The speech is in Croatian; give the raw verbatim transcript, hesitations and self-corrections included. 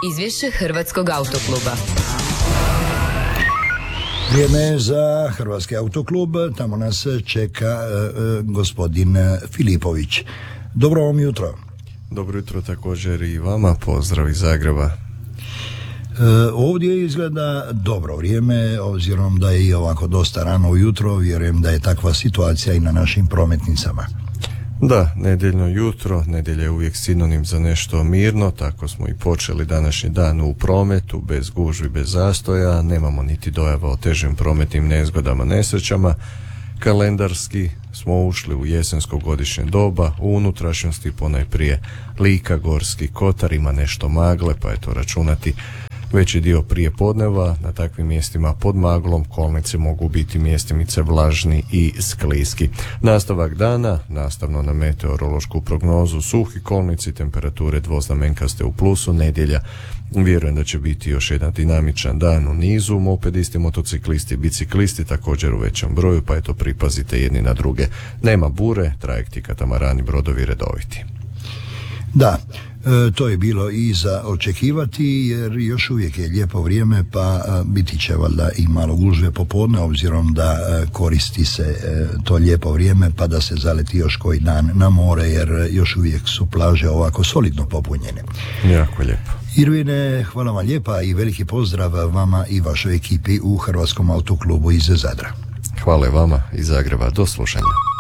Izvješće Hrvatskog autokluba. Vrijeme je za Hrvatski autoklub, tamo nas čeka e, e, gospodin Filipović. Dobro vam jutro. Dobro jutro također i vama, pozdrav iz Zagreba. E, ovdje izgleda dobro vrijeme, obzirom da je i ovako dosta rano ujutro, vjerujem da je takva situacija i na našim prometnicama. Da, nedjeljno jutro, nedjelja je uvijek sinonim za nešto mirno, tako smo i počeli današnji dan u prometu, bez gužvi, bez zastoja, nemamo niti dojava o težim prometnim nezgodama, nesrećama. Kalendarski smo ušli u jesensko godišnje doba, u unutrašnjosti ponajprije Lika, Gorski kotar, ima nešto magle, pa je to računati veći dio prije podneva. Na takvim mjestima pod maglom kolnice mogu biti mjestimice vlažni i skliski. Nastavak dana, nastavno na meteorološku prognozu, suhi kolnici, temperature dvoznamenkaste u plusu, nedjelja. Vjerujem da će biti još jedan dinamičan dan u nizu, mopedisti, motociklisti, biciklisti također u većem broju, pa eto pripazite jedni na druge. Nema bure, trajekti, katamarani, brodovi redoviti. Da, e, to je bilo i za očekivati, jer još uvijek je lijepo vrijeme, pa a, biti će valjda i malo gužve popodne, obzirom da a, koristi se e, to lijepo vrijeme, pa da se zaleti još koji dan na more, jer još uvijek su plaže ovako solidno popunjene. Jako lijepo. Irvine, hvala vam lijepa i veliki pozdrav vama i vašoj ekipi u Hrvatskom autoklubu iz Zadra. Hvala i vama iz Zagreba, do slušanja.